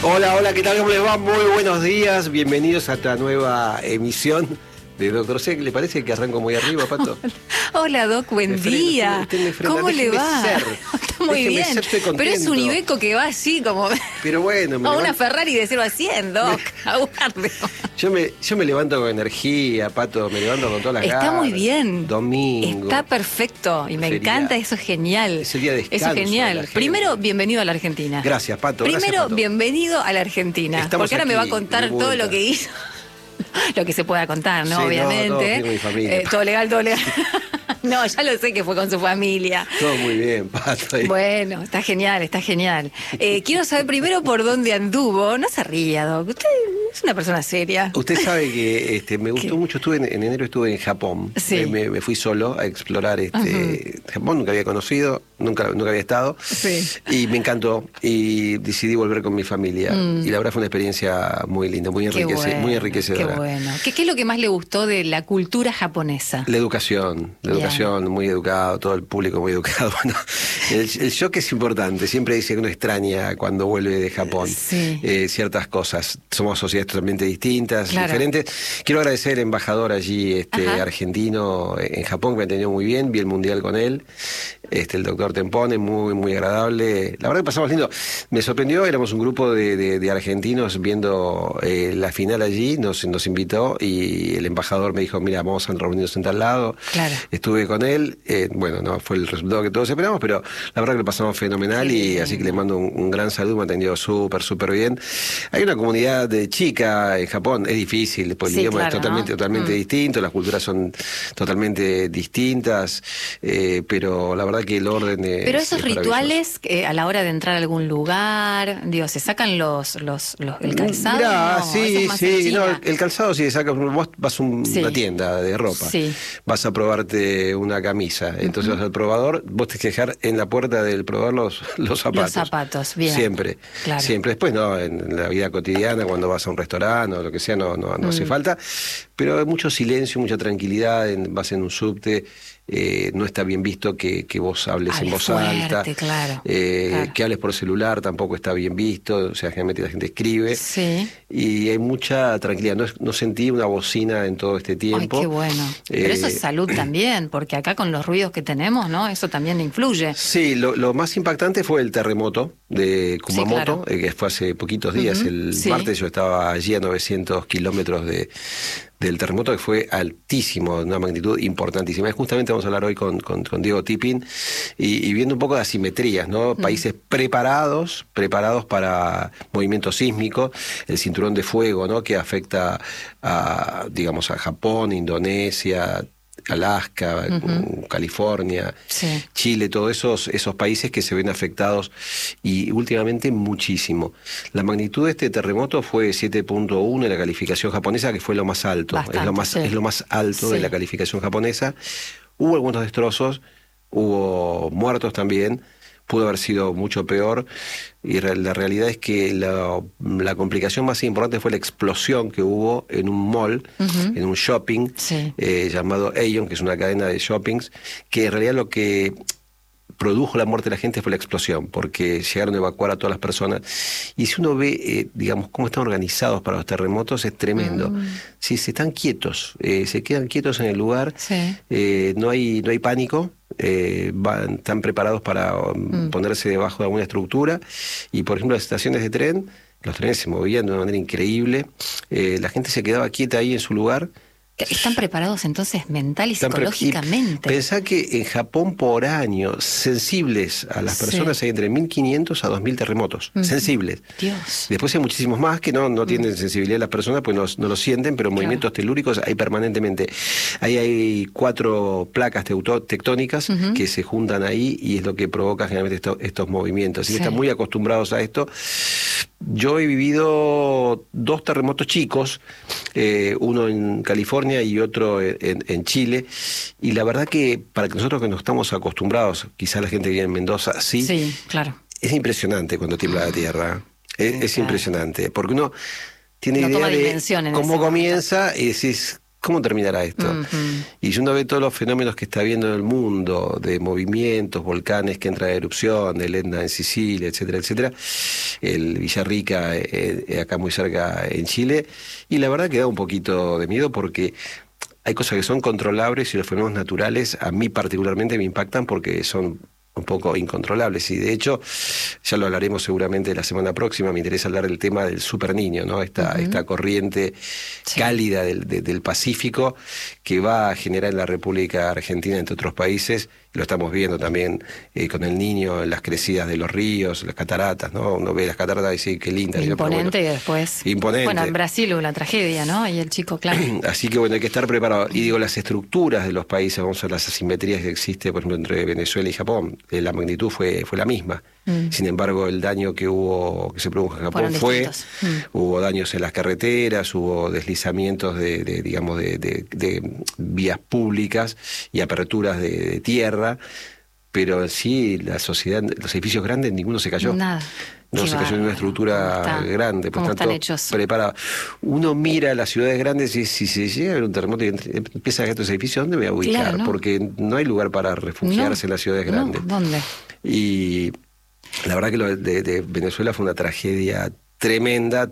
Hola, hola, ¿qué tal? ¿Cómo les va? Muy buenos días, bienvenidos a esta nueva emisión de Doctor C. ¿Le parece que arranco muy arriba, Pato? Hola, Doc, buen día. ¿Cómo le va? Ser. Está muy bien. Ser, estoy contento. Pero es un Iveco que va así como... Pero bueno, o una Ferrari de 0 a 100, Doc. Aguarde. Yo me levanto con energía, Pato, me levanto con todas las ganas. Está muy bien. Domingo. Está perfecto y me encanta, eso es genial. Es el día de descanso. Eso es genial. Primero, bienvenido a la Argentina. Gracias, Pato. Primero, Gracias, Pato. Bienvenido a la Argentina. Estamos porque ahora aquí, me va a contar todo lo que hizo. Lo que se pueda contar, ¿no? Sí, obviamente. todo firme mi familia. Todo legal, todo legal. No, ya lo sé que fue con su familia. Todo muy bien, Pato. Bueno, está genial, está genial. Quiero saber primero por dónde anduvo. No se ría, Doc. Usted es una persona seria. Usted sabe que me gustó mucho. En enero estuve en Japón. Sí. Me fui solo a explorar Japón. Nunca había conocido, nunca había estado. Sí. Y me encantó. Y decidí volver con mi familia. Y la verdad fue una experiencia muy linda, muy enriquecedora. Qué bueno. ¿Qué es lo que más le gustó de la cultura japonesa? La educación, muy educado, todo el público muy educado. Bueno, el shock es importante. Siempre dice que uno extraña cuando vuelve de Japón ciertas cosas. Somos sociedades totalmente distintas, diferentes. Quiero agradecer al embajador allí argentino en Japón, que me atendió muy bien. Vi el mundial con él. El doctor Tempone, muy agradable. La verdad que pasamos lindo. Me sorprendió, éramos un grupo de argentinos viendo la final allí, nos invitó y el embajador me dijo, mira, vamos a reunirnos en tal lado. Claro. Estuve con él, bueno, no fue el resultado que todos esperamos, pero la verdad que lo pasamos fenomenal y así que le mando un gran saludo, me atendió súper bien. Hay una comunidad chica en Japón, es difícil, pues el idioma es totalmente distinto, las culturas son totalmente distintas, pero la verdad que el orden es... Pero esos rituales a la hora de entrar a algún lugar, digo, ¿se sacan el calzado? Mirá, no, sí, no, el calzado sí se saca, vos vas a una tienda de ropa, vas a probarte una camisa, entonces vas al probador, vos tenés que dejar en la puerta del probador los zapatos. Los zapatos, bien. Siempre. Después no, en la vida cotidiana, cuando vas a un restaurante o lo que sea, no hace falta, pero hay mucho silencio, mucha tranquilidad, vas en un subte. No está bien visto que vos hables en voz alta, que hables por celular tampoco está bien visto, o sea, generalmente la gente escribe y hay mucha tranquilidad, no sentí una bocina en todo este tiempo. Ay, qué bueno. Pero eso es salud también, porque acá con los ruidos que tenemos, ¿no? Eso también influye. Sí, lo más impactante fue el terremoto de Kumamoto, que fue hace poquitos días, el martes yo estaba allí a 900 kilómetros del terremoto, que fue altísimo, de una magnitud importantísima. Y justamente vamos a hablar hoy con Diego Tipping y viendo un poco de asimetrías, ¿no? Países preparados para movimiento sísmico, el cinturón de fuego, ¿no? Que afecta a Japón, Indonesia, Alaska, California, Chile, todos esos países que se ven afectados y últimamente muchísimo. La magnitud de este terremoto fue 7.1 en la calificación japonesa, que fue lo más alto. Es lo más alto de la calificación japonesa. Hubo algunos destrozos, hubo muertos también. Pudo haber sido mucho peor y la realidad es que la complicación más importante fue la explosión que hubo en un mall, en un shopping llamado Aeon, que es una cadena de shoppings, que en realidad lo que produjo la muerte de la gente fue la explosión, porque llegaron a evacuar a todas las personas. Y si uno ve, cómo están organizados para los terremotos, es tremendo. Si se están quietos, se quedan quietos en el lugar, no hay pánico, están preparados para ponerse debajo de alguna estructura. Y, por ejemplo, las estaciones de tren, los trenes se movían de una manera increíble, la gente se quedaba quieta ahí en su lugar. ¿Están preparados entonces mental y psicológicamente? Pensá que en Japón por año, sensibles a las personas, hay entre 1.500 a 2.000 terremotos. Sensibles. Dios. Después hay muchísimos más que no tienen sensibilidad las personas, pues no lo sienten, pero movimientos telúricos hay permanentemente. Ahí hay 4 placas tectónicas que se juntan ahí y es lo que provoca generalmente estos movimientos. Y están muy acostumbrados a esto. Yo he vivido 2 terremotos chicos, uno en California y otro en Chile, y la verdad que para que nosotros que no estamos acostumbrados, quizás la gente que vive en Mendoza, sí, claro, es impresionante cuando tiembla la tierra, es impresionante, porque uno tiene idea de cómo comienza y decís, ¿cómo terminará esto? Y si uno ve todos los fenómenos que está viendo en el mundo, de movimientos, volcanes que entran en erupción, el Etna en Sicilia, etcétera, etcétera, el Villarrica acá muy cerca en Chile, y la verdad que da un poquito de miedo porque hay cosas que son controlables y los fenómenos naturales a mí particularmente me impactan porque son un poco incontrolables, y de hecho ya lo hablaremos seguramente la semana próxima. Me interesa hablar del tema del Super Niño, ¿no? Esta corriente cálida del Pacífico que va a generar en la República Argentina, entre otros países. Lo estamos viendo también con el Niño, en las crecidas de los ríos, las cataratas, ¿no? Uno ve las cataratas y dice, qué linda. Imponente, bueno, y después. Imponente. Bueno, en Brasil hubo una tragedia, ¿no? Y el chico, claro. Así que bueno, hay que estar preparado. Y digo, las estructuras de los países, vamos a ver las asimetrías que existe, por ejemplo, entre Venezuela y Japón, la magnitud fue la misma. Sin embargo, el daño que se produjo en Japón hubo daños en las carreteras, hubo deslizamientos de vías públicas y aperturas de tierra, pero sí la sociedad, los edificios grandes, ninguno se cayó. Nada. No se cayó en una estructura grande, por tanto, preparado. Uno mira las ciudades grandes y si se llega a ver un terremoto y empieza a caer estos edificios, ¿dónde me voy a ubicar? Claro, ¿no? Porque no hay lugar para refugiarse en las ciudades grandes. ¿Dónde? Y la verdad que lo de Venezuela fue una tragedia tremenda.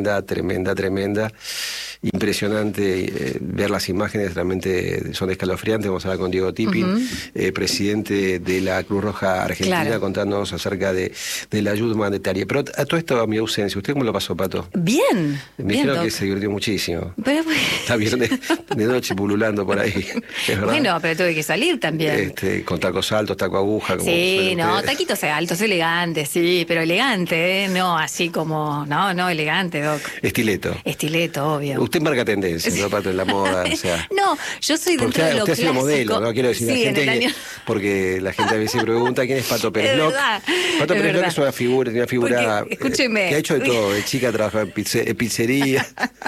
Impresionante ver las imágenes, realmente son escalofriantes. Vamos a hablar con Diego Tipping, presidente de la Cruz Roja Argentina, contándonos acerca de la ayuda humanitaria. Pero a todo esto, a mi ausencia, ¿usted cómo lo pasó, Pato? Bien. Me dijeron que se divirtió muchísimo. Pero, está viernes de noche pululando por ahí. Bueno, pero tuve que salir también. Con tacos altos, taco aguja. Como sí, no, taquitos altos, elegantes, sí, pero elegante, ¿eh? No así como, no, elegante, Doc. Estileto, obvio. Usted marca tendencia, ¿no, Pato, en la moda? O sea, no, yo soy dentro de lo usted clásico. Ha sido modelo, ¿no? Quiero decir, sí, la gente porque la gente a veces pregunta quién es Pato Pérez Locke. Pato Pérez Locke es una figura, porque, escúcheme, que ha hecho de todo. De chica trabajó en pizzería.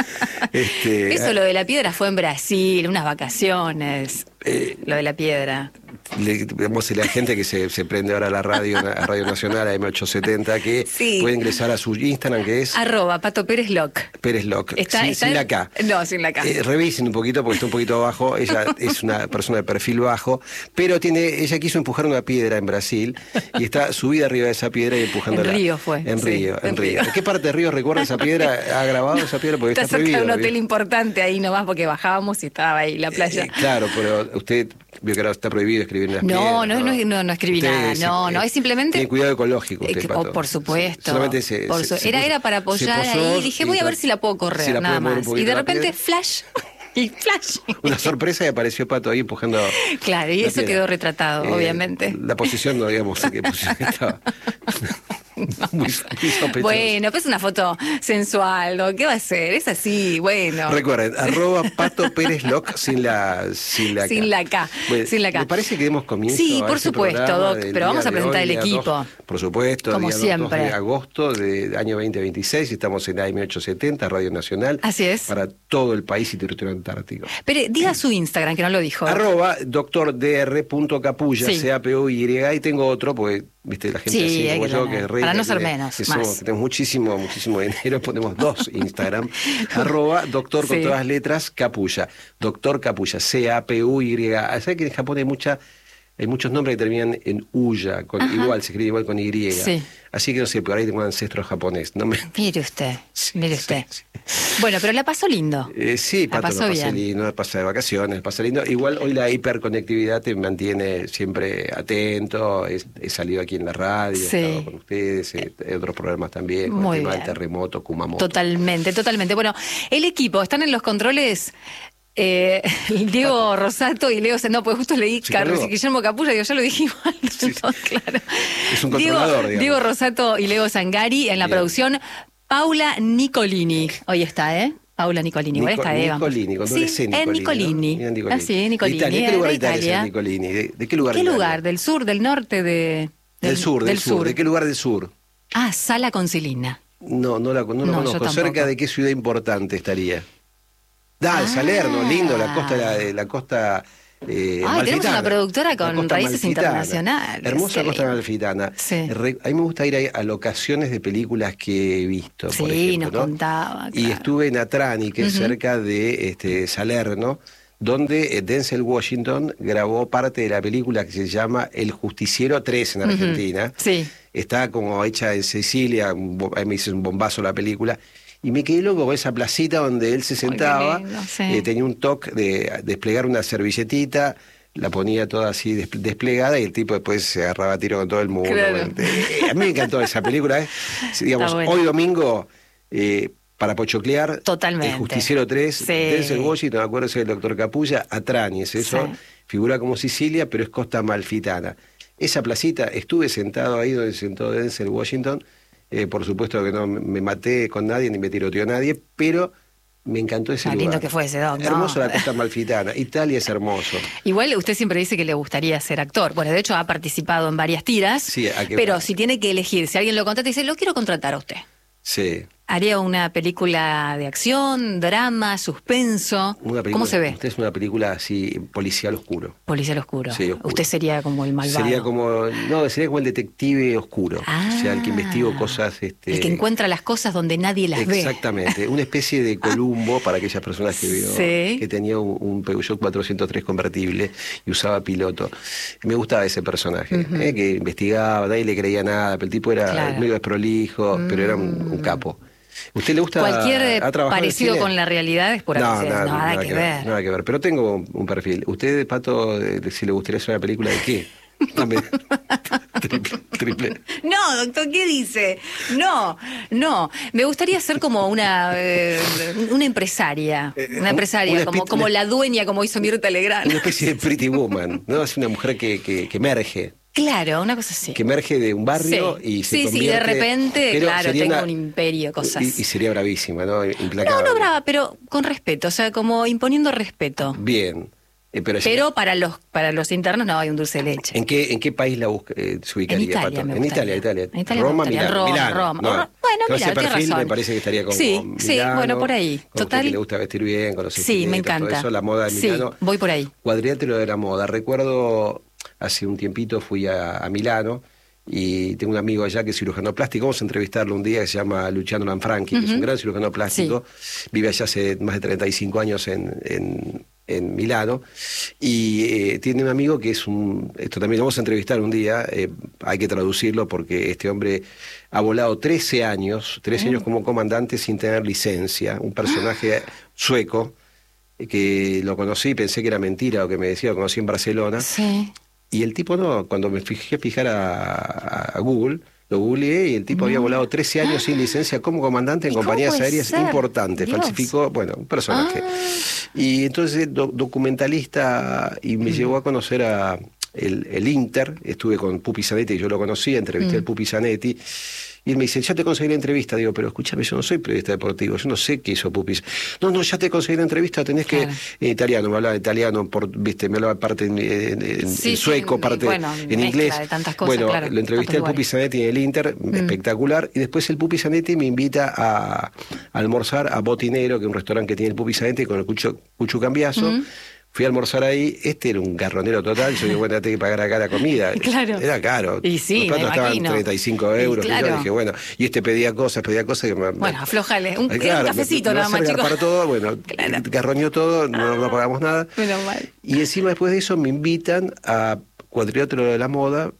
Eso, lo de la piedra fue en Brasil, unas vacaciones. Lo de la piedra. Vemos a la gente que se prende ahora a Radio Nacional, a M870, que puede ingresar a su Instagram, que es @Pato Pérez Locke. Pérez Locke, sin la K. No, sin la K. Revisen un poquito porque está un poquito abajo. Ella es una persona de perfil bajo, pero ella quiso empujar una piedra en Brasil y está subida arriba de esa piedra y empujándola. En Río fue. En Río. ¿En qué parte de Río recuerda esa piedra? ¿Ha grabado esa piedra? Porque está cerca prohibido. De un hotel importante ahí nomás, porque bajábamos y estaba ahí la playa. Claro, pero usted vio que ahora está prohibido escribir en las piedras. No escribí usted nada. No, es simplemente. Tiene cuidado ecológico usted, Pato. Por supuesto. Solamente era para apoyar ahí. Dije, voy a ver si la puedo correr, nada más. Y de repente, flash. Y flash. Una sorpresa y apareció Pato ahí empujando. Claro, y eso quedó retratado, obviamente. La posición, no digamos qué posición estaba. Muy sospechoso. Bueno, pues una foto sensual, ¿no? ¿Qué va a ser? Es así, bueno. Recuerden, @Pato Pérez Locke sin la K. Bueno, sin la K. Me parece que demos comienzo. Sí, por supuesto, Doc, pero vamos a presentar el equipo. Por supuesto, como siempre. 2 de agosto del año 2026, estamos en AM870, Radio Nacional. Así es. Para todo el país y territorio antártico. Pero diga su Instagram, que no lo dijo. @drdr.capulla, CAPUY, y tengo otro, porque viste la gente así como yo, que es rey. Para no ser menos, que más. Que tenemos muchísimo dinero, ponemos 2 Instagram. @doctor con todas las letras, Capulla. Doctor Capulla, CAPUY. ¿Sabes que en Japón hay muchos nombres que terminan en Uya, igual, se escribe igual con Y. Sí. Así que no sé, por ahí tengo un ancestro japonés. Mire usted. Bueno, pero la pasó lindo. Sí, Pato, la pasé lindo, la pasé de vacaciones, la pasé lindo. Igual hoy la hiperconectividad te mantiene siempre atento. He salido aquí en la radio, he estado con ustedes, hay otros programas también, con el tema del terremoto, Kumamoto. Totalmente. Bueno, el equipo, están en los controles. Diego Rosato y Leo no, pues justo leí Guillermo Capulla, digo, ya lo dije igual. Claro. Es un controlador, Diego Rosato y Leo Zangari en la producción. Paula Nicolini. Hoy está, Paula Nicolini. Igual está Eva. Nicolini, con doble C, Nicolini. Nicolini. Ah, sí, Nicolini. ¿De qué lugar de Italia es Nicolini? ¿De qué lugar? ¿Qué lugar? ¿Del sur, del norte? Del sur. ¿De qué lugar del sur? Sala Concilina. No lo conozco. ¿Cerca de qué ciudad importante estaría? Salerno, lindo, la costa tenemos una productora con raíces internacionales. Hermosa Costa Amalfitana. Sí. A mí me gusta ir a locaciones de películas que he visto, por ejemplo. Nos contaba. Claro. Y estuve en Atrani, que es cerca de Salerno, donde Denzel Washington grabó parte de la película que se llama El Justiciero 3 en Argentina. Sí. Está como hecha en Sicilia, me hizo un bombazo la película. Y me quedé loco con esa placita donde él se sentaba, lindo, tenía un toque de desplegar una servilletita, la ponía toda así desplegada y el tipo después se agarraba a tiro con todo el mundo. Claro. A mí me encantó esa película. Digamos, hoy domingo, para pochoclear, totalmente. El Justiciero 3, Denzel Washington, acuérdense del Doctor Capulla, Atrani, eso, figura como Sicilia, pero es Costa Amalfitana. Esa placita, estuve sentado ahí donde se sentó Denzel Washington. Por supuesto que no me maté con nadie ni me tiroteó nadie, pero me encantó ese lugar. Lindo que fue ese doc, ¿no? Hermoso la Costa Amalfitana. Italia es hermoso. Igual usted siempre dice que le gustaría ser actor. Bueno, de hecho ha participado en varias tiras. Sí, pero si tiene que elegir, si alguien lo contrata y dice, lo quiero contratar a usted. Sí. ¿Haría una película de acción, drama, suspenso? ¿Cómo se ve? Usted es una película así, policial oscuro. Policial oscuro. Sí, oscuro. Usted sería como el malvado. Sería como el detective oscuro. O sea, el que investiga cosas... El que encuentra las cosas donde nadie las ve. Exactamente. Una especie de Columbo para aquellas personas que vio, que tenía un Peugeot 403 convertible y usaba piloto. Me gustaba ese personaje, que investigaba, nadie le creía nada, pero el tipo era medio desprolijo, pero era un capo. ¿Usted le gusta cualquier parecido con la realidad es por nada que ver. Nada que ver, pero tengo un perfil. ¿Usted, Pato, si le gustaría hacer una película de qué? Triple. No, doctor, ¿qué dice? No. Me gustaría ser como una empresaria. Una empresaria, como la dueña, como hizo Mirta Legrand. Una especie de Pretty Woman, ¿no? Es una mujer que emerge. Claro, una cosa así. Que emerge de un barrio y se convierte... Sí, de repente, claro, tengo un imperio de cosas. Y sería bravísima, ¿no? Implacable. No brava, pero con respeto, o sea, como imponiendo respeto. Bien. Pero para los internos no hay un dulce de leche. ¿En qué país se ubicaría, en Italia, Pato? En Italia. Roma, Milano. Roma. No, bueno, mira, ese perfil me parece que estaría con Milano, sí, bueno, por ahí. Total. Que le gusta vestir bien, con los sí, me encanta. Todo eso, la moda de Milano. Sí, voy por ahí. Cuadrilátero de la moda. Recuerdo, hace un tiempito fui a Milano y tengo un amigo allá que es cirujano plástico. Vamos a entrevistarlo un día, que se llama Luciano Lanfranchi, que es un gran cirujano plástico. Vive allá hace más de 35 años en Milano, y tiene un amigo que es esto también lo vamos a entrevistar un día, hay que traducirlo porque este hombre ha volado 13 años como comandante sin tener licencia, un personaje sueco, que lo conocí, pensé que era mentira lo que me decía, lo conocí en Barcelona, y el tipo cuando me fijé fijar a Google, lo googleé y el tipo había volado 13 años sin licencia como comandante en compañías aéreas importantes. Dios. Falsificó, un personaje. Y entonces documentalista, y me llevó a conocer el Inter. Estuve con Pupi Zanetti, yo lo conocía, entrevisté al Pupi Zanetti. Y él me dice, ya te conseguí la entrevista. Digo, pero escúchame, yo no soy periodista deportivo, yo no sé qué hizo Pupi. No, ya te conseguí la entrevista, tenés que... En italiano, me hablaba italiano, me hablaba parte en sueco, parte en inglés. De tantas cosas, lo entrevisté al Pupi Zanetti en el Inter, espectacular. Y después el Pupi Zanetti me invita a almorzar a Botinero, que es un restaurante que tiene el Pupi Zanetti con el Cucho Cambiaso. Fui a almorzar ahí, era un garronero total, yo digo, bueno, tengo que pagar acá la comida. Claro. Era caro. Y sí, los platos estaban 35 euros. Claro. Y yo dije, bueno, y pedía cosas que bueno, aflojale, un cafecito nada más, chicos. Para todo, garroñó todo, no pagamos nada. Menos mal. Y encima después de eso me invitan a Cuadrilátero de la Moda,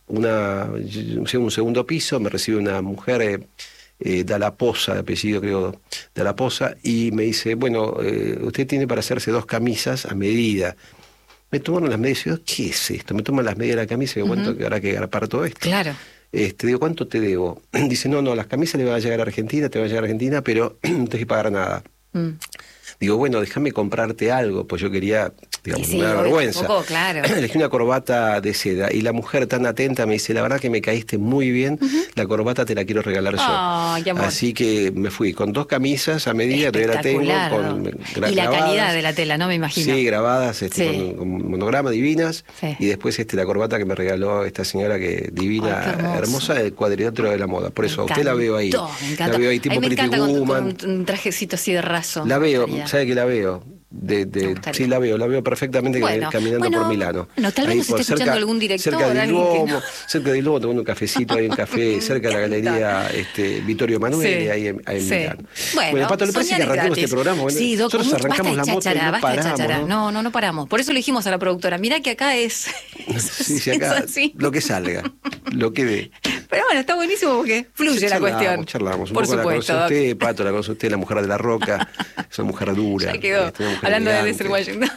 un segundo piso, me recibe una mujer... Dalla Posa, de apellido creo, Dalla Posa, y me dice, bueno, usted tiene para hacerse 2 camisas a medida. Me tomaron las medidas y digo, ¿qué es esto? Me toman las medidas de la camisa y digo, ¿cuánto habrá que agarpar todo esto? Claro. Digo, ¿cuánto te debo? Dice, no, las camisas le van a llegar a Argentina, pero no tenés que pagar nada. Digo, bueno, déjame comprarte algo, pues yo quería, digamos, me da vergüenza. Poco, claro. Elegí una corbata de seda y la mujer tan atenta me dice, la verdad que me caíste muy bien, la corbata te la quiero regalar yo. Qué amor. Así que me fui con 2 camisas a medida, todavía la tengo. Y la calidad de la tela, ¿no? Me imagino. Sí, grabadas con monograma divinas. Sí. Y después la corbata que me regaló esta señora que divina, hermosa, del Cuadrilátero de la Moda. Por eso, usted la veo ahí. Me encanta. La veo ahí tipo me Pretty encanta Woman. con un trajecito así de raso. La veo, ¿sabe que la veo? Sí, la veo perfectamente caminando por Milano. No, tal vez nos esté escuchando algún director. Cerca del Duomo, tomando un cafecito, hay un café cerca de la galería Vittorio Emanuele, ahí en Milano. Bueno, Pato, ¿le parece que arranquemos este programa? Bueno, sí, nosotros arrancamos la moto y no paramos. No paramos. Por eso le dijimos a la productora, mirá que acá es... Sí, acá lo que salga, lo que dé. Pero bueno, está buenísimo porque fluye la cuestión. Charlamos. Por supuesto. La conoce usted, Pato, la conoce usted, la mujer de la roca. Es una mujer dura. Ya quedó, hablando de Denzel Washington.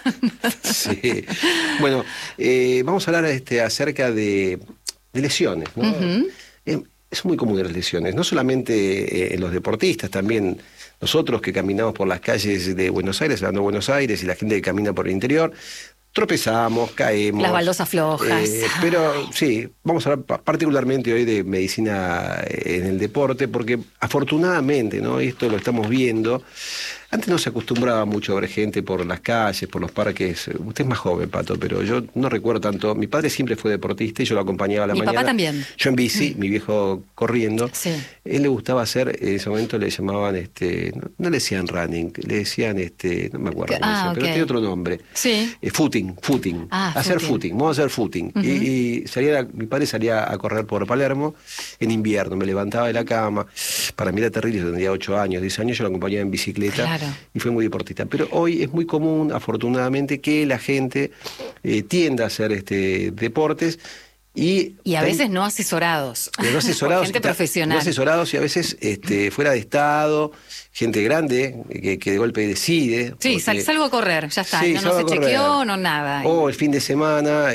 Sí. Bueno, vamos a hablar acerca de lesiones, ¿no? Es muy común las lesiones, no solamente en los deportistas, también nosotros que caminamos por las calles de Buenos Aires, hablando de Buenos Aires, y la gente que camina por el interior, tropezamos, caemos. Las baldosas flojas. Pero sí, vamos a hablar particularmente hoy de medicina en el deporte, porque afortunadamente, ¿no? Esto lo estamos viendo. Antes no se acostumbraba mucho a ver gente por las calles, por los parques. Usted es más joven, Pato, pero yo no recuerdo tanto. Mi padre siempre fue deportista y yo lo acompañaba a la mañana. Mi papá también. Yo en bici, mi viejo corriendo. Sí. Él le gustaba hacer, en ese momento le llamaban, no le decían running, le decían, no me acuerdo cómo decían, pero tiene otro nombre. Sí. Footing. Hacer footing, vamos a hacer footing. Y mi padre salía a correr por Palermo en invierno, me levantaba de la cama. Para mí era terrible, yo tendría 8 años, 10 años, yo lo acompañaba en bicicleta. Claro. Y fue muy deportista. Pero hoy es muy común, afortunadamente, que la gente tienda a hacer deportes y a veces no asesorados. No asesorados. Gente profesional. No asesorados y a veces fuera de estado, gente grande que de golpe decide. Sí, salgo a correr, ya está. Sí, no se chequeó, no nada. O el fin de semana,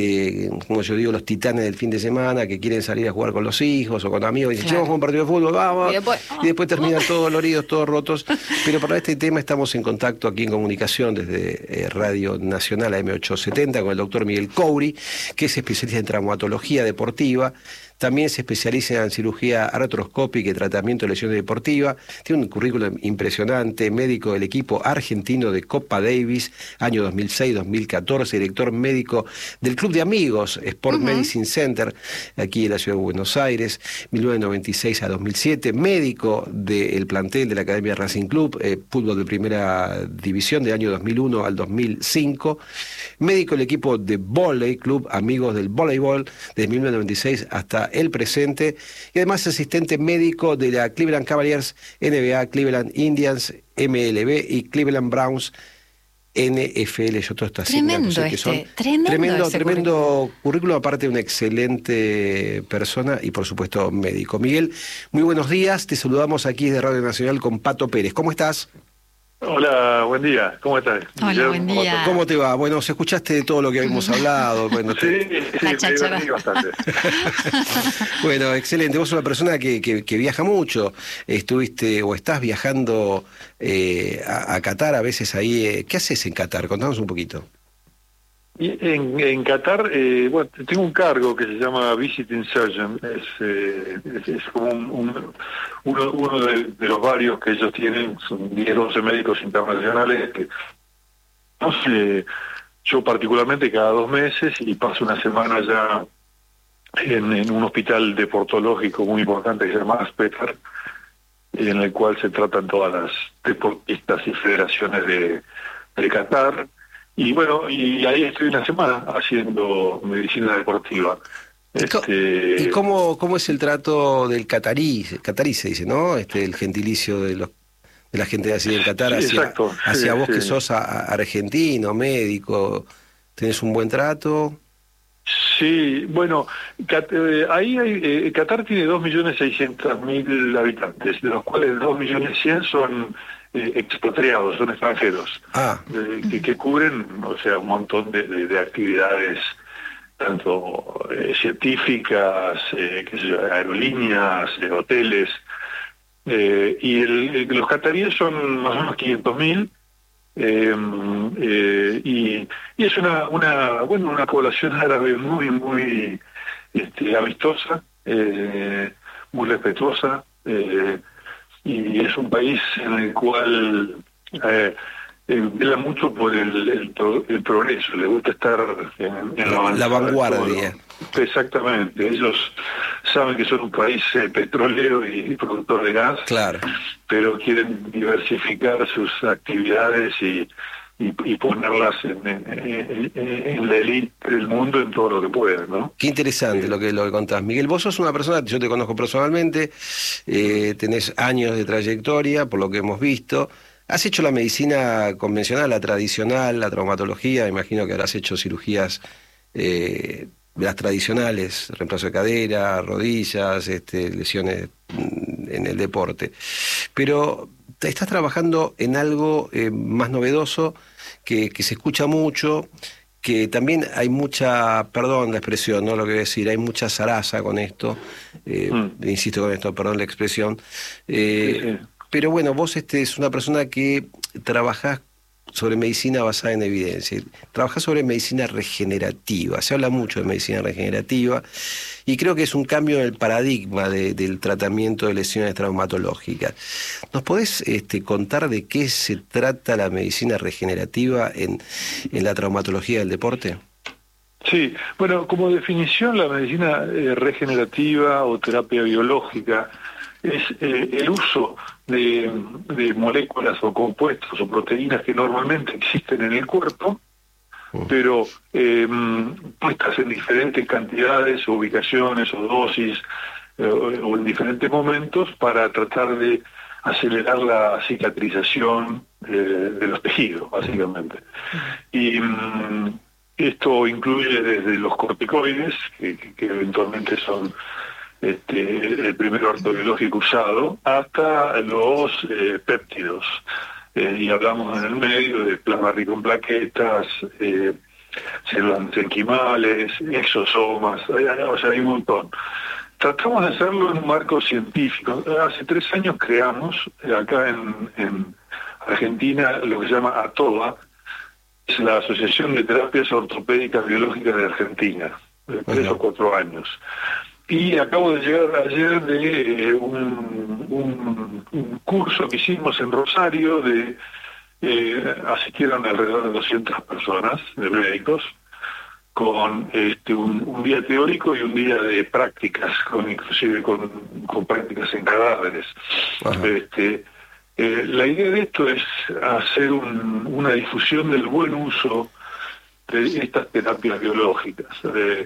como yo digo, los titanes del fin de semana que quieren salir a jugar con los hijos o con amigos y dicen, vamos a jugar un partido de fútbol, vamos. Y después terminan todos doloridos, todos rotos. Pero para este tema estamos en contacto aquí en comunicación desde Radio Nacional AM870 con el doctor Miguel Couri, que es especialista en traumatología deportiva. También se especializa en cirugía artroscópica y tratamiento de lesiones deportivas. Tiene un currículum impresionante, médico del equipo argentino de Copa Davis, año 2006-2014, director médico del Club de Amigos Sport Medicine Center, aquí en la ciudad de Buenos Aires, 1996 a 2007, médico del plantel de la Academia Racing Club, fútbol de primera división de año 2001 al 2005, médico del equipo de vóley, Club Amigos del Voleibol, desde 1996 hasta el presente, y además asistente médico de la Cleveland Cavaliers, NBA, Cleveland Indians, MLB y Cleveland Browns, NFL. Yo todo esto así. Tremendo currículo, aparte de una excelente persona y por supuesto médico. Miguel, muy buenos días, te saludamos aquí desde Radio Nacional con Pato Pérez. ¿Cómo estás? Hola, buen día, ¿cómo estás? Hola, buen día. ¿Cómo te va? Bueno, escuchaste de todo lo que habíamos hablado. Bueno, sí, bastante. Bueno, excelente. Vos sos una persona que viaja mucho. Estuviste o estás viajando a Qatar a veces ahí. ¿Qué haces en Qatar? Contanos un poquito. En Qatar, bueno, tengo un cargo que se llama Visiting Surgeon, es como uno de los varios que ellos tienen, son 10, 12 médicos internacionales que yo particularmente cada 2 meses y paso una semana ya en un hospital deportológico muy importante que se llama Aspetar, en el cual se tratan todas las deportistas y federaciones de Qatar. Y bueno, y ahí estoy una semana haciendo medicina deportiva. ¿Y cómo es el trato del catarí? Catarí se dice, ¿no? El gentilicio de la gente de así del Qatar, sí, hacia vos que sos argentino, médico, ¿tenés un buen trato? Sí, bueno, Qatar tiene 2.600.000 habitantes, de los cuales 2.100.000 son expatriados, son extranjeros, que cubren, o sea, un montón de actividades, tanto científicas, aerolíneas, hoteles, y los cataríes son más o menos 500.000, y es una población árabe muy amistosa, muy respetuosa, y es un país en el cual vela mucho por el progreso, le gusta estar en la vanguardia. Exactamente, ellos saben que son un país petrolero y productor de gas, claro, pero quieren diversificar sus actividades y y ponerlas en la elite del mundo en todo lo que pueden, ¿no? Qué interesante lo que contás. Miguel, vos sos una persona, yo te conozco personalmente, tenés años de trayectoria, por lo que hemos visto. ¿Has hecho la medicina convencional, la tradicional, la traumatología? Imagino que habrás hecho cirugías de las tradicionales, reemplazo de cadera, rodillas, lesiones en el deporte. Pero estás trabajando en algo más novedoso, que se escucha mucho, que también hay mucha, perdón la expresión, no lo que voy a decir, hay mucha zaraza con esto, insisto con esto, perdón la expresión, sí. Pero bueno, vos es una persona que trabajás sobre medicina basada en evidencia, trabajás sobre medicina regenerativa, se habla mucho de medicina regenerativa y creo que es un cambio en el paradigma del tratamiento de lesiones traumatológicas. ¿Nos podés contar de qué se trata la medicina regenerativa en la traumatología del deporte? Sí, bueno, como definición, la medicina regenerativa o terapia biológica es el uso de moléculas o compuestos o proteínas que normalmente existen en el cuerpo, pero puestas en diferentes cantidades o ubicaciones o dosis o en diferentes momentos para tratar de acelerar la cicatrización de los tejidos, básicamente. Y esto incluye desde los corticoides, que eventualmente son el primer ortobiológico usado, hasta los péptidos. Y hablamos en el medio de plasma rico en plaquetas, células mesenquimales, exosomas, o sea, hay un montón. Tratamos de hacerlo en un marco científico. Hace 3 años creamos acá en Argentina lo que se llama ATOBA, es la Asociación de Terapias Ortopédicas Biológicas de Argentina, de 3 o 4 años. Y acabo de llegar ayer de un curso que hicimos en Rosario, asistieron alrededor de 200 personas, de médicos, con un día teórico y un día de prácticas, inclusive con prácticas en cadáveres. La idea de esto es hacer una difusión del buen uso de estas terapias biológicas.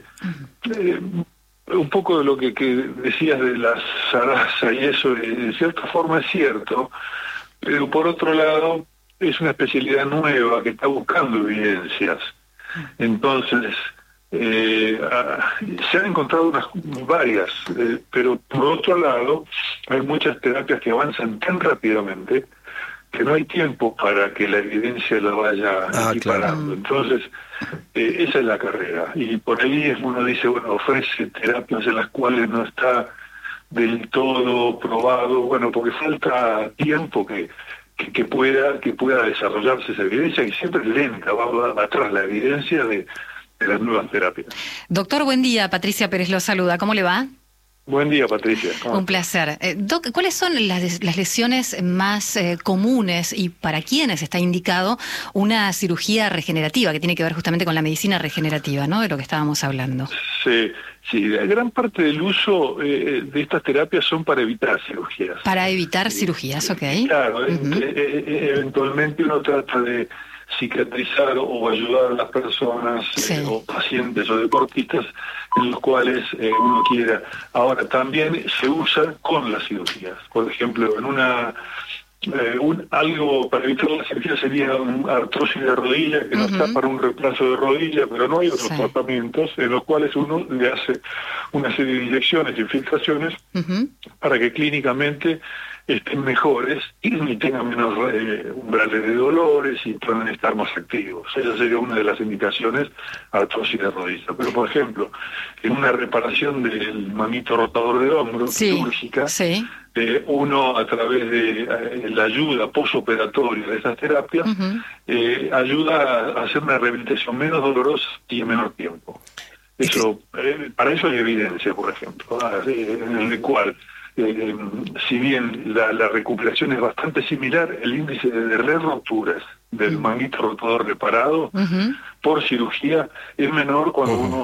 Un poco de lo que decías de la zaraza y eso, en cierta forma es cierto, pero por otro lado es una especialidad nueva que está buscando evidencias. Entonces, se han encontrado varias, pero por otro lado hay muchas terapias que avanzan tan rápidamente que no hay tiempo para que la evidencia la vaya equiparando. Claro. Entonces, esa es la carrera. Y por ahí uno dice, bueno, ofrece terapias en las cuales no está del todo probado, bueno, porque falta tiempo que pueda desarrollarse esa evidencia, y siempre es lenta, va atrás la evidencia de las nuevas terapias. Doctor, buen día. Patricia Pérez lo saluda. ¿Cómo le va? Buen día, Patricia. Un placer. Doc, ¿cuáles son las lesiones más comunes y para quiénes está indicado una cirugía regenerativa, que tiene que ver justamente con la medicina regenerativa, ¿no? De lo que estábamos hablando. Sí, gran parte del uso de estas terapias son para evitar cirugías. Para evitar cirugías, ok. Claro, eventualmente uno trata de cicatrizar o ayudar a las personas o pacientes o deportistas en los cuales uno quiera. Ahora, también se usa con las cirugías. Por ejemplo, algo para evitar la cirugía sería una artrosis de rodilla, que no está para un reemplazo de rodilla, pero no hay otros tratamientos en los cuales uno le hace una serie de inyecciones, infiltraciones, para que clínicamente estén mejores y tengan menos umbrales de dolores y puedan estar más activos. Esa sería una de las indicaciones, artrosis de rodilla. Pero, por ejemplo, en una reparación del manguito rotador del hombro, quirúrgica, uno, a través de la ayuda postoperatoria de esas terapias, ayuda a hacer una rehabilitación menos dolorosa y en menor tiempo. Eso, para eso hay evidencia, por ejemplo, en el cual si bien la recuperación es bastante similar, el índice de re-roturas del manguito rotador reparado por cirugía es menor cuando uno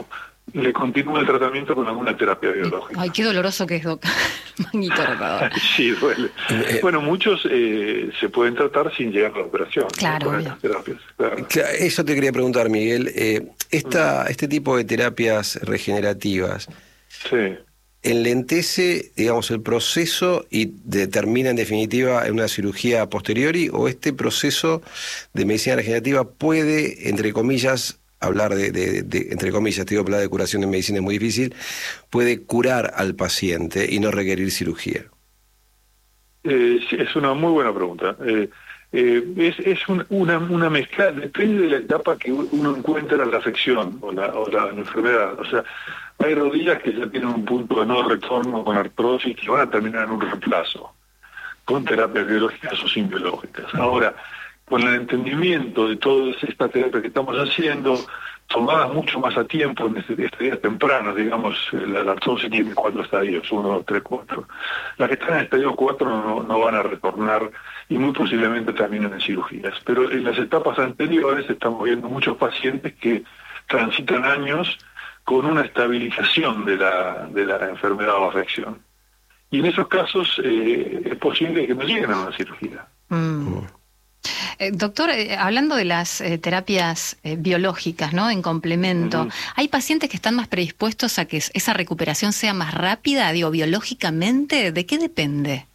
le continúa el tratamiento con alguna terapia biológica. Ay, qué doloroso que es, Doc. Manguito rotador. Sí, duele. Bueno, muchos se pueden tratar sin llegar a la operación. Claro, con estas terapias. Claro. Eso te quería preguntar, Miguel. Este tipo de terapias regenerativas Sí. ¿enlentece, digamos, el proceso y determina en definitiva una cirugía a posteriori, o este proceso de medicina regenerativa puede, entre comillas, hablar entre comillas, te digo, hablar de curación en medicina es muy difícil, puede curar al paciente y no requerir cirugía? Sí, es una muy buena pregunta. Es una mezcla, depende de la etapa que uno encuentra la afección o la enfermedad. O sea, hay rodillas que ya tienen un punto de no retorno con artrosis que van a terminar en un reemplazo, con terapias biológicas o sin biológicas. Ahora, con el entendimiento de todas estas terapias que estamos haciendo, tomadas mucho más a tiempo en estadios tempranos, digamos, la artrosis tiene 4 estadios, 1, 2, 3, 4. Las que están en el estadio 4 no van a retornar y muy posiblemente terminen en cirugías. Pero en las etapas anteriores estamos viendo muchos pacientes que transitan años con una estabilización de la enfermedad o afección. Y en esos casos es posible que no lleguen a una cirugía. Doctor, hablando de las terapias biológicas, ¿no? En complemento, ¿hay pacientes que están más predispuestos a que esa recuperación sea más rápida, digo, biológicamente? ¿De qué depende?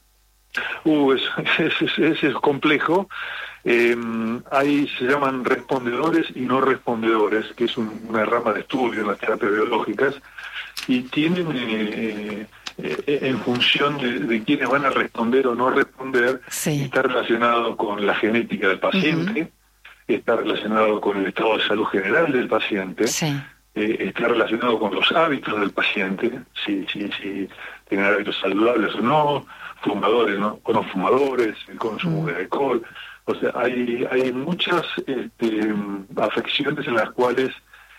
Es complejo. Se llaman respondedores y no respondedores, que es una rama de estudio en las terapias biológicas, y tienen en función de quiénes van a responder o no responder, sí. Está relacionado con la genética del paciente, está relacionado con el estado de salud general del paciente, sí. Está relacionado con los hábitos del paciente, si tienen hábitos saludables o no, fumadores o no fumadores, el consumo de alcohol. O sea, hay muchas afecciones en las cuales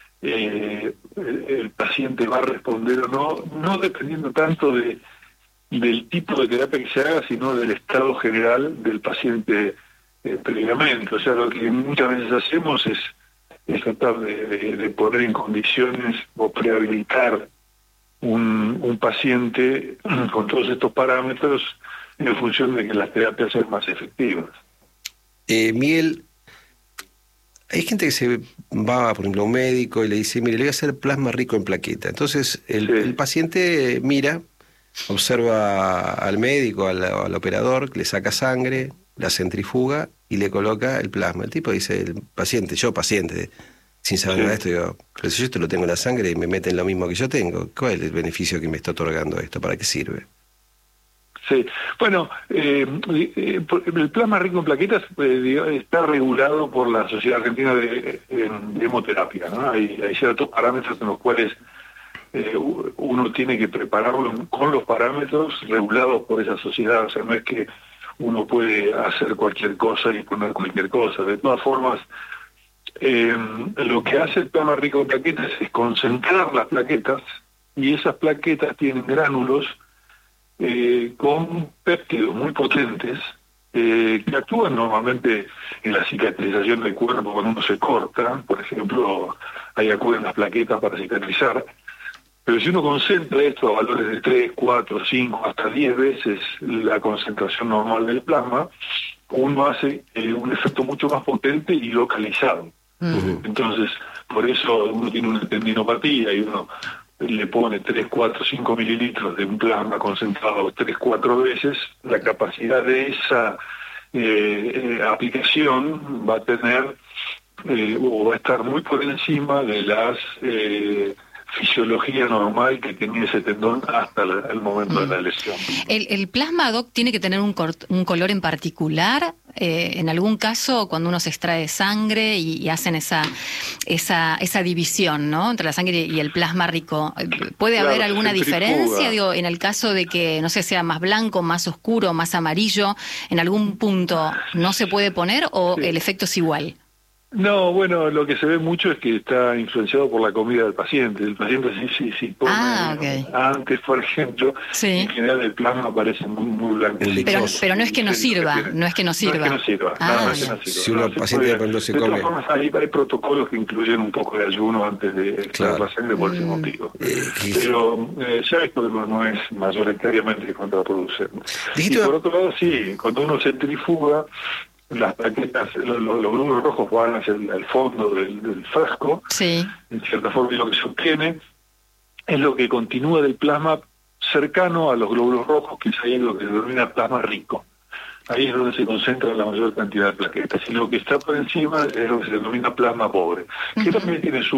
el paciente va a responder o no dependiendo tanto del tipo de terapia que se haga, sino del estado general del paciente previamente. O sea, lo que muchas veces hacemos es tratar de poner en condiciones o prehabilitar un paciente con todos estos parámetros en función de que las terapias sean más efectivas. Miguel, hay gente que se va, por ejemplo, a un médico y le dice, mire, le voy a hacer plasma rico en plaqueta. Entonces el paciente mira, observa al médico, al operador, le saca sangre, la centrifuga y le coloca el plasma. El tipo dice, el paciente, sin saber nada de esto, digo, pero si yo esto lo tengo en la sangre y me meten lo mismo que yo tengo, ¿cuál es el beneficio que me está otorgando esto? ¿Para qué sirve? Sí, bueno, el plasma rico en plaquetas está regulado por la Sociedad Argentina de Hemoterapia, ¿no? Hay ciertos parámetros en los cuales uno tiene que prepararlo con los parámetros regulados por esa sociedad. O sea, no es que uno puede hacer cualquier cosa y poner cualquier cosa. De todas formas, lo que hace el plasma rico en plaquetas es concentrar las plaquetas, y esas plaquetas tienen gránulos con péptidos muy potentes que actúan normalmente en la cicatrización del cuerpo cuando uno se corta. Por ejemplo, ahí acuden las plaquetas para cicatrizar. Pero si uno concentra esto a valores de 3, 4, 5, hasta 10 veces la concentración normal del plasma, uno hace un efecto mucho más potente y localizado. Entonces, por eso uno tiene una tendinopatía y uno le pone 3, 4, 5 mililitros de un plasma concentrado 3, 4 veces, la capacidad de esa aplicación va a tener o va a estar muy por encima de las fisiología normal que tenía ese tendón hasta el momento de la lesión. ¿El plasma, Doc, tiene que tener un color en particular? En algún caso, cuando uno se extrae sangre y hacen esa división, ¿no?, entre la sangre y el plasma rico, ¿puede haber alguna diferencia? Digo, en el caso de que, no sé, sea más blanco, más oscuro, más amarillo, ¿en algún punto no se puede poner o el efecto es igual? No, bueno, lo que se ve mucho es que está influenciado por la comida del paciente. El paciente sí come antes, por ejemplo, en general el plasma aparece muy blanco. Pero no es que no sirva, no es que no sirva. No es que no sirva. Si uno paciente de pronto se come... De todas formas, hay protocolos que incluyen un poco de ayuno antes de extraer la sangre por ese motivo. Pero ya esto no es mayoritariamente contraproducente. Y por otro lado, sí, cuando uno centrifuga, las plaquetas, los glóbulos rojos van hacia el fondo del frasco, en cierta forma, y lo que se obtiene es lo que continúa del plasma cercano a los glóbulos rojos, que es ahí lo que se denomina plasma rico. Ahí es donde se concentra la mayor cantidad de plaquetas, y lo que está por encima es lo que se denomina plasma pobre, que también tiene su